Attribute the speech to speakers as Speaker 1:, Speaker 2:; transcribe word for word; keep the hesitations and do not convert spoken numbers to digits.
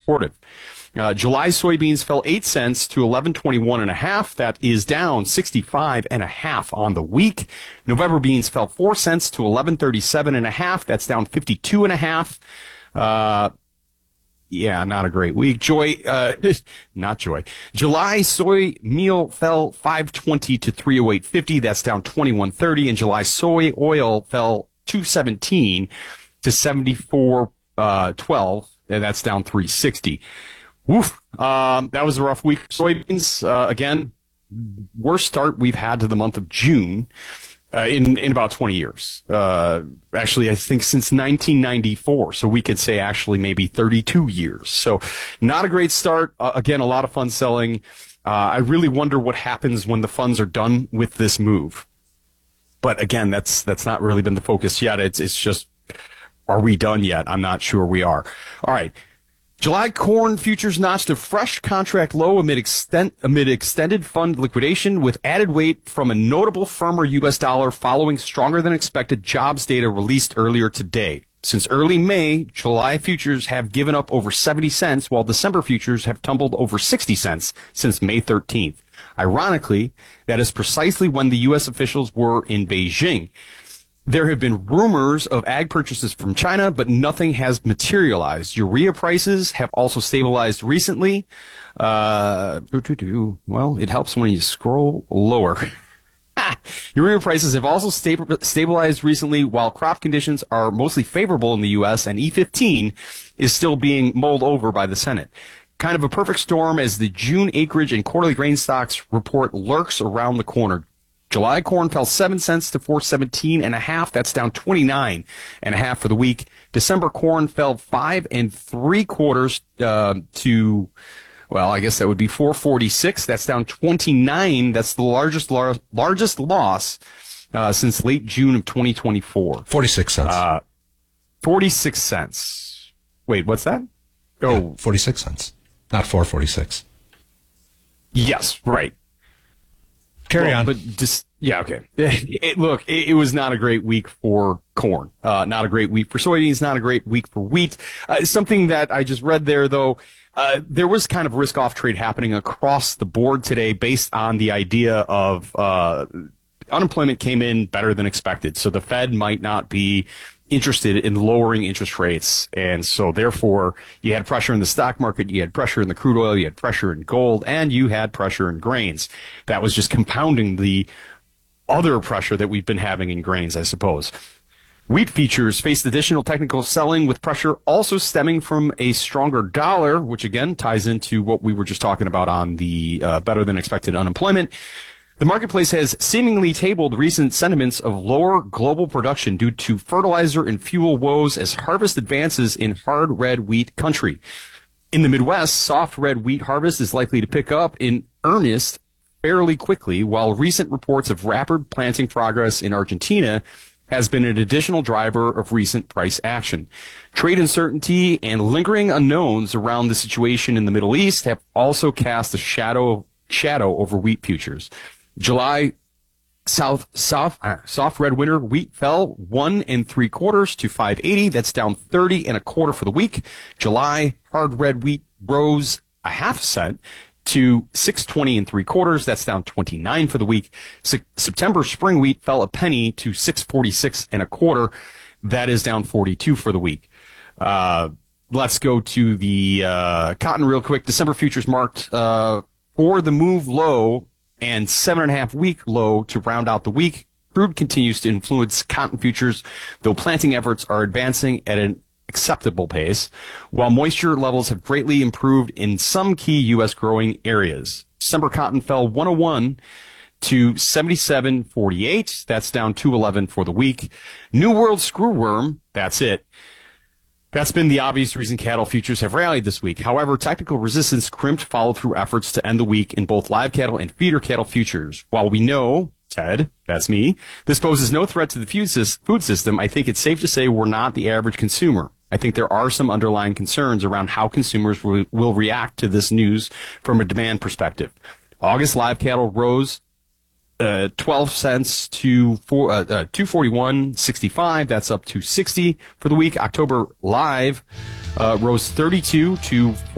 Speaker 1: supportive. Uh, July soybeans fell eight cents to eleven twenty-one and a half. That is down sixty-five and a half on the week. November beans fell four cents to eleven thirty-seven and a half. That's down fifty-two and a half. Uh, yeah, not a great week. Joy, uh, not joy. July soy meal fell five twenty to three oh eight fifty. That's down twenty-one thirty. And July soy oil fell two seventeen to seventy-four twelve. And that's down three sixty. Woof. Um, that was a rough week for soybeans. Uh, again, worst start we've had to the month of June uh, in, in about twenty years. Uh, actually, I think since nineteen ninety-four. So we could say actually maybe thirty-two years. So not a great start. Uh, again, a lot of fun selling. Uh, I really wonder what happens when the funds are done with this move. But again, that's, that's not really been the focus yet. It's, it's just, are we done yet? I'm not sure we are. All right. July corn futures notched a fresh contract low amid, extent, amid extended fund liquidation with added weight from a notable firmer U S dollar following stronger than expected jobs data released earlier today. Since early May, July futures have given up over seventy cents, while December futures have tumbled over sixty cents since May thirteenth. Ironically, that is precisely when the U S officials were in Beijing. There have been rumors of ag purchases from China, but nothing has materialized. Urea prices have also stabilized recently. Uh, well, it helps when you scroll lower. Urea prices have also sta- stabilized recently, while crop conditions are mostly favorable in the U S, and E fifteen is still being mulled over by the Senate. Kind of a perfect storm as the June acreage and quarterly grain stocks report lurks around the corner. July corn fell seven cents to four seventeen and a half. That's down twenty-nine and a half for the week. December corn fell five and three quarters uh, to, well, I guess that would be four forty-six. That's down twenty-nine. That's the largest lar- largest loss uh, since late June of twenty twenty-four.
Speaker 2: forty-six cents.
Speaker 1: Uh, forty-six cents. Wait, what's that? Oh,
Speaker 2: yeah, forty-six cents, not four forty-six.
Speaker 1: Yes, right.
Speaker 2: Carry
Speaker 1: well,
Speaker 2: on.
Speaker 1: But just, yeah, okay. It, look, it, it was not a great week for corn. Uh, not a great week for soybeans. Not a great week for wheat. Uh, something that I just read there, though, uh, there was kind of risk-off trade happening across the board today based on the idea of uh, unemployment came in better than expected. So the Fed might not be interested in lowering interest rates. And so therefore you had pressure in the stock market, you had pressure in the crude oil, you had pressure in gold, and you had pressure in grains. That was just compounding the other pressure that we've been having in grains, I suppose. Wheat futures faced additional technical selling with pressure also stemming from a stronger dollar, which again ties into what we were just talking about on the uh, better than expected unemployment. The marketplace has seemingly tabled recent sentiments of lower global production due to fertilizer and fuel woes as harvest advances in hard red wheat country. In the Midwest, soft red wheat harvest is likely to pick up in earnest fairly quickly, while recent reports of rapid planting progress in Argentina has been an additional driver of recent price action. Trade uncertainty and lingering unknowns around the situation in the Middle East have also cast a shadow shadow over wheat futures. July south soft uh, soft red winter wheat fell one and three quarters to five eighty. That's down thirty and a quarter for the week. July hard red wheat rose a half cent to six twenty and three quarters. That's down twenty-nine for the week. Se- September spring wheat fell a penny to six forty-six and a quarter. That is down forty-two for the week. Uh, let's go to the uh, cotton real quick. December futures marked uh, for the move low and seven and a half week low to round out the week. Crude continues to influence cotton futures, though planting efforts are advancing at an acceptable pace, while moisture levels have greatly improved in some key U S growing areas. December cotton fell one oh one to seventy-seven forty-eight. That's down two eleven for the week. New World screwworm, that's it. That's been the obvious reason cattle futures have rallied this week. However, technical resistance crimped follow-through efforts to end the week in both live cattle and feeder cattle futures. While we know, Ted, that's me, this poses no threat to the food system, I think it's safe to say we're not the average consumer. I think there are some underlying concerns around how consumers will, will react to this news from a demand perspective. August live cattle rose Uh, twelve cents to four, uh, uh, two forty-one sixty-five. That's up to sixty for the week. October live uh, rose thirty-two to